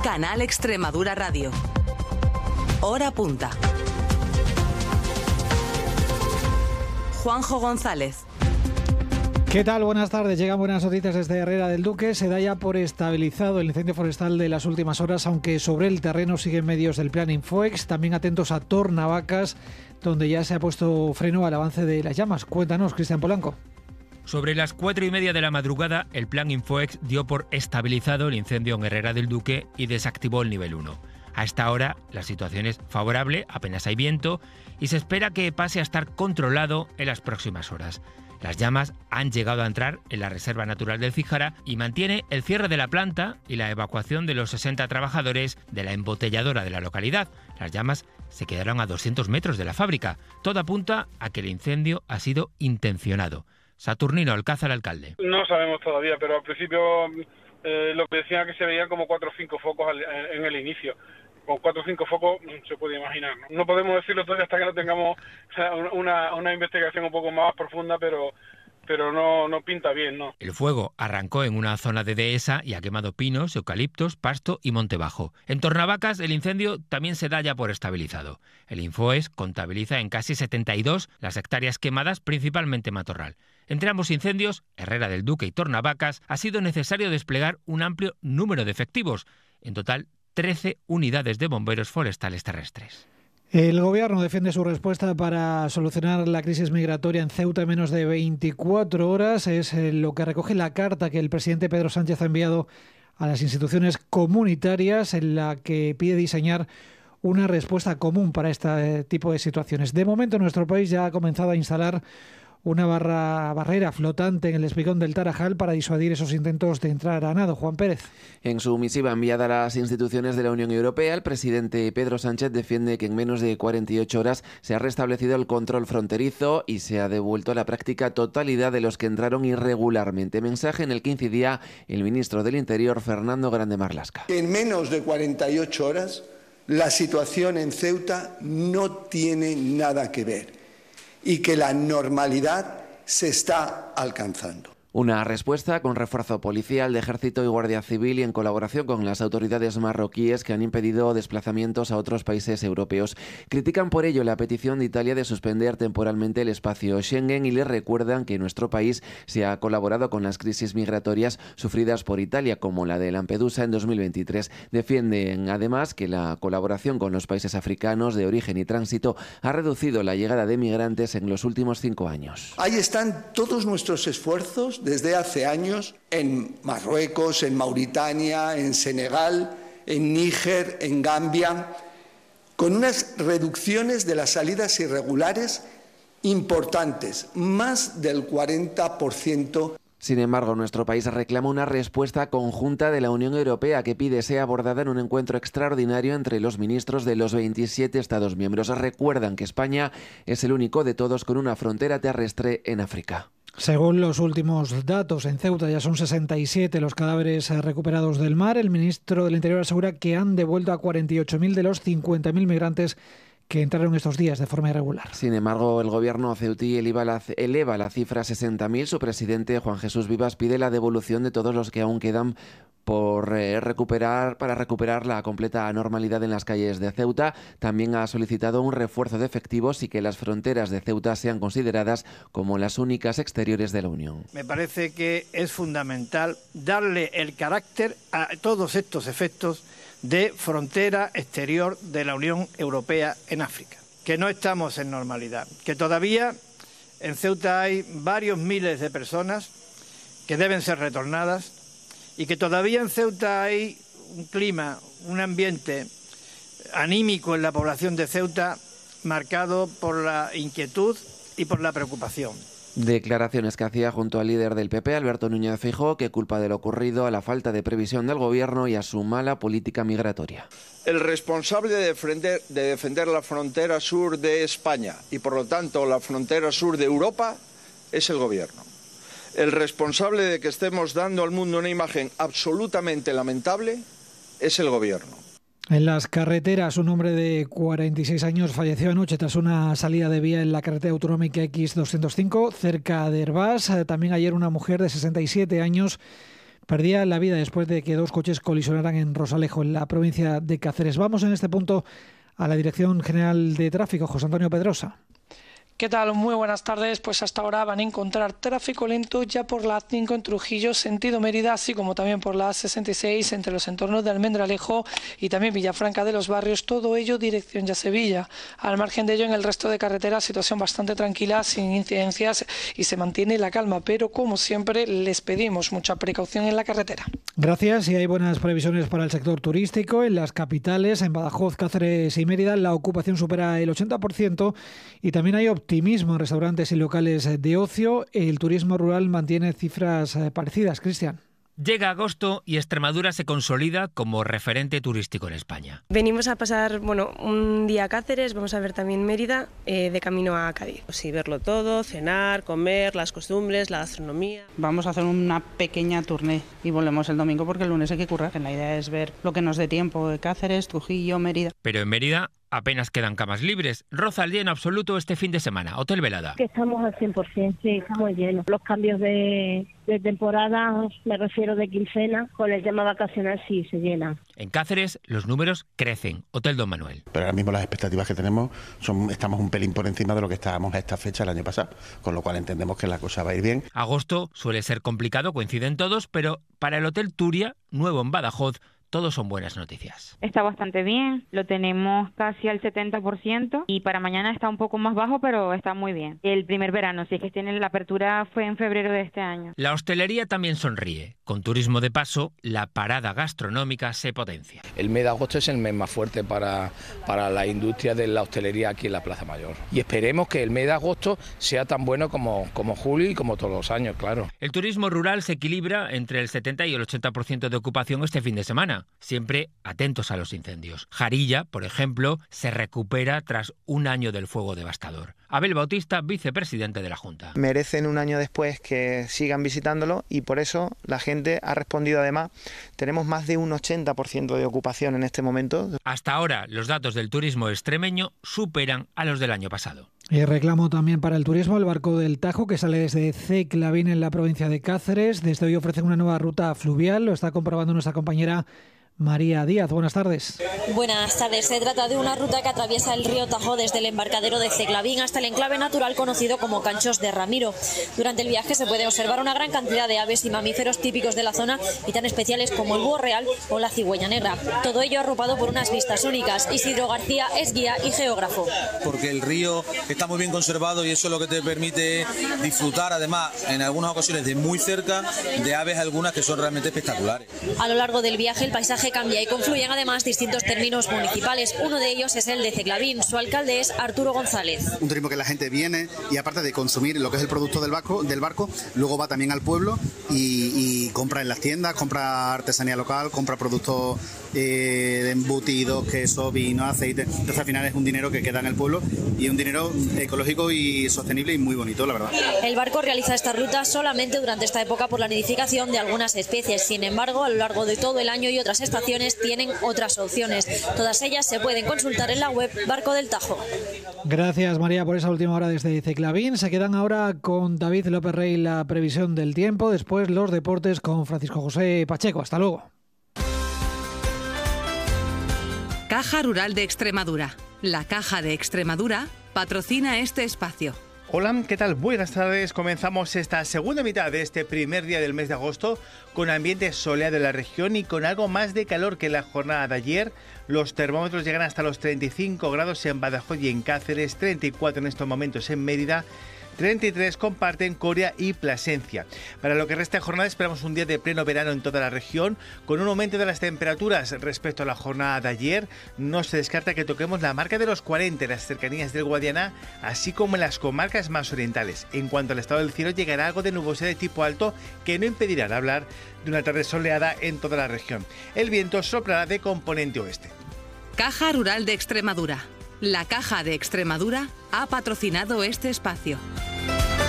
Canal Extremadura Radio. Hora punta. Juanjo González. ¿Qué tal? Buenas tardes. Llegan buenas noticias desde Herrera del Duque. Se da ya por estabilizado el incendio forestal de las últimas horas, aunque sobre el terreno siguen medios del plan Infoex. También atentos a Tornavacas, donde ya se ha puesto freno al avance de las llamas. Cuéntanos, Cristian Polanco. Sobre las 4:30 de la madrugada, el plan Infoex dio por estabilizado el incendio en Herrera del Duque y desactivó el nivel 1. A esta hora, la situación es favorable, apenas hay viento, y se espera que pase a estar controlado en las próximas horas. Las llamas han llegado a entrar en la Reserva Natural del Cíjara y mantiene el cierre de la planta y la evacuación de los 60 trabajadores de la embotelladora de la localidad. Las llamas se quedaron a 200 metros de la fábrica. Todo apunta a que el incendio ha sido intencionado. Saturnino Alcázar, alcalde. No sabemos todavía, pero al principio lo que decían que se veían como 4 o 5 focos en el inicio. Con 4 o 5 focos se puede imaginar. No podemos decirlo todavía hasta que no tengamos una investigación un poco más profunda, pero no pinta bien, ¿no? El fuego arrancó en una zona de dehesa y ha quemado pinos, eucaliptos, pasto y monte bajo. En Tornavacas el incendio también se da ya por estabilizado. El Infoex contabiliza en casi 72 las hectáreas quemadas, principalmente matorral. Entre ambos incendios, Herrera del Duque y Tornavacas, ha sido necesario desplegar un amplio número de efectivos. En total, 13 unidades de bomberos forestales terrestres. El Gobierno defiende su respuesta para solucionar la crisis migratoria en Ceuta en menos de 24 horas. Es lo que recoge la carta que el presidente Pedro Sánchez ha enviado a las instituciones comunitarias, en la que pide diseñar una respuesta común para este tipo de situaciones. De momento, nuestro país ya ha comenzado a instalar una barrera flotante en el espigón del Tarajal para disuadir esos intentos de entrar a nado. Juan Pérez. En su misiva enviada a las instituciones de la Unión Europea, el presidente Pedro Sánchez defiende que en menos de 48 horas se ha restablecido el control fronterizo y se ha devuelto a la práctica totalidad de los que entraron irregularmente. Mensaje en el que incidía el ministro del Interior, Fernando Grande Marlaska. En menos de 48 horas la situación en Ceuta no tiene nada que ver y que la normalidad se está alcanzando. Una respuesta con refuerzo policial de Ejército y Guardia Civil y en colaboración con las autoridades marroquíes que han impedido desplazamientos a otros países europeos. Critican por ello la petición de Italia de suspender temporalmente el espacio Schengen y le recuerdan que nuestro país se ha colaborado con las crisis migratorias sufridas por Italia, como la de Lampedusa en 2023. Defienden además que la colaboración con los países africanos de origen y tránsito ha reducido la llegada de migrantes en los últimos 5 años. Ahí están todos nuestros esfuerzos desde hace años en Marruecos, en Mauritania, en Senegal, en Níger, en Gambia, con unas reducciones de las salidas irregulares importantes, más del 40%. Sin embargo, nuestro país reclama una respuesta conjunta de la Unión Europea que pide sea abordada en un encuentro extraordinario entre los ministros de los 27 Estados miembros. Recuerdan que España es el único de todos con una frontera terrestre en África. Según los últimos datos, en Ceuta ya son 67 los cadáveres recuperados del mar. El ministro del Interior asegura que han devuelto a 48.000 de los 50.000 migrantes que entraron estos días de forma irregular. Sin embargo, el gobierno ceutí eleva la cifra a 60.000. Su presidente, Juan Jesús Vivas, pide la devolución de todos los que aún quedan por para recuperar la completa normalidad en las calles de Ceuta. También ha solicitado un refuerzo de efectivos y que las fronteras de Ceuta sean consideradas como las únicas exteriores de la Unión. Me parece que es fundamental darle el carácter a todos estos efectos de frontera exterior de la Unión Europea en África, que no estamos en normalidad, que todavía en Ceuta hay varios miles de personas que deben ser retornadas y que todavía en Ceuta hay un clima, un ambiente anímico en la población de Ceuta marcado por la inquietud y por la preocupación. Declaraciones que hacía junto al líder del PP, Alberto Núñez Feijóo, que culpa de lo ocurrido a la falta de previsión del gobierno y a su mala política migratoria. El responsable de defender la frontera sur de España y, por lo tanto, la frontera sur de Europa es el gobierno. El responsable de que estemos dando al mundo una imagen absolutamente lamentable es el gobierno. En las carreteras, un hombre de 46 años falleció anoche tras una salida de vía en la carretera autonómica X205, cerca de Hervás. También ayer una mujer de 67 años perdía la vida después de que 2 coches colisionaran en Rosalejo, en la provincia de Cáceres. Vamos en este punto a la Dirección General de Tráfico, José Antonio Pedrosa. ¿Qué tal? Muy buenas tardes. Pues hasta ahora van a encontrar tráfico lento ya por la A5 en Trujillo, sentido Mérida, así como también por la A66 entre los entornos de Almendralejo y también Villafranca de los Barrios, todo ello dirección ya Sevilla. Al margen de ello, en el resto de carreteras, situación bastante tranquila, sin incidencias y se mantiene la calma, pero como siempre les pedimos mucha precaución en la carretera. Gracias. Y hay buenas previsiones para el sector turístico. En las capitales, en Badajoz, Cáceres y Mérida, la ocupación supera el 80% y también hay optimismo en restaurantes y locales de ocio. El turismo rural mantiene cifras parecidas. Cristian. Llega agosto y Extremadura se consolida como referente turístico en España. Venimos a pasar un día a Cáceres, vamos a ver también Mérida, de camino a Cádiz. Sí, verlo todo, cenar, comer, las costumbres, la gastronomía. Vamos a hacer una pequeña tournée y volvemos el domingo porque el lunes hay que currar. La idea es ver lo que nos dé tiempo de Cáceres, Trujillo, Mérida. Pero en Mérida apenas quedan camas libres. Roza el lleno absoluto este fin de semana. Hotel Velada. Que estamos al 100%, sí, estamos llenos. Los cambios de temporada, me refiero de quincena, con el tema vacacional sí se llena. En Cáceres los números crecen. Hotel Don Manuel. Pero ahora mismo las expectativas que tenemos estamos un pelín por encima de lo que estábamos a esta fecha el año pasado, con lo cual entendemos que la cosa va a ir bien. Agosto suele ser complicado, coinciden todos, pero para el Hotel Turia, nuevo en Badajoz, todos son buenas noticias. Está bastante bien, lo tenemos casi al 70% y para mañana está un poco más bajo, pero está muy bien. El primer verano, si es que tienen la apertura, fue en febrero de este año. La hostelería también sonríe. Con turismo de paso, la parada gastronómica se potencia. El mes de agosto es el mes más fuerte para la industria de la hostelería aquí en la Plaza Mayor. Y esperemos que el mes de agosto sea tan bueno como julio y como todos los años, claro. El turismo rural se equilibra entre el 70 y el 80% de ocupación este fin de semana. Siempre atentos a los incendios. Jarilla, por ejemplo, se recupera tras un año del fuego devastador. Abel Bautista, vicepresidente de la Junta. Merecen un año después que sigan visitándolo y por eso la gente ha respondido. Además, tenemos más de un 80% de ocupación en este momento. Hasta ahora, los datos del turismo extremeño superan a los del año pasado. Y reclamo también para el turismo el barco del Tajo, que sale desde Ceclavín en la provincia de Cáceres. Desde hoy ofrece una nueva ruta fluvial, lo está comprobando nuestra compañera María Díaz. Buenas tardes. Buenas tardes. Se trata de una ruta que atraviesa el río Tajo desde el embarcadero de Ceclavín hasta el enclave natural conocido como Canchos de Ramiro. Durante el viaje se puede observar una gran cantidad de aves y mamíferos típicos de la zona y tan especiales como el búho real o la cigüeña negra. Todo ello arropado por unas vistas únicas. Isidro García es guía y geógrafo. Porque el río está muy bien conservado y eso es lo que te permite disfrutar, además, en algunas ocasiones de muy cerca, de aves algunas que son realmente espectaculares. A lo largo del viaje el paisaje cambia y confluyen además distintos términos municipales. Uno de ellos es el de Ceclavín. Su alcalde es Arturo González. Un turismo que la gente viene y aparte de consumir lo que es el producto del barco, luego va también al pueblo y compra en las tiendas, compra artesanía local, compra productos de embutidos, queso, vino, aceite. Entonces al final es un dinero que queda en el pueblo y un dinero ecológico y sostenible y muy bonito, la verdad. El barco realiza esta ruta solamente durante esta época por la nidificación de algunas especies. Sin embargo, a lo largo de todo el año y otras estaciones tienen otras opciones. Todas ellas se pueden consultar en la web Barco del Tajo. Gracias, María, por esa última hora desde Ceclavín. Se quedan ahora con David López Rey la previsión del tiempo. Después los deportes con Francisco José Pacheco. Hasta luego. Caja Rural de Extremadura. La Caja de Extremadura patrocina este espacio. Hola, ¿qué tal? Buenas tardes. Comenzamos esta segunda mitad de este primer día del mes de agosto con ambiente soleado en la región y con algo más de calor que la jornada de ayer. Los termómetros llegan hasta los 35 grados en Badajoz y en Cáceres, 34 en estos momentos en Mérida, 33 comparten Coria y Plasencia. Para lo que resta de jornada esperamos un día de pleno verano en toda la región, con un aumento de las temperaturas respecto a la jornada de ayer. No se descarta que toquemos la marca de los 40 en las cercanías del Guadiana, así como en las comarcas más orientales. En cuanto al estado del cielo, llegará algo de nubosidad de tipo alto que no impedirá hablar de una tarde soleada en toda la región. El viento soplará de componente oeste. Caja Rural de Extremadura. La Caja de Extremadura ha patrocinado este espacio.